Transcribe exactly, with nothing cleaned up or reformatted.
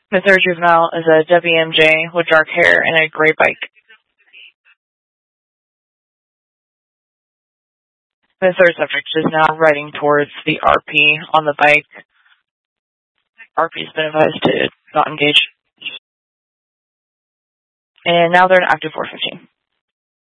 The third juvenile is a W M J with dark hair and a gray bike. The third subject is now riding towards the R P on the bike. R P's been advised to not engage. And now they're in active four fifteen.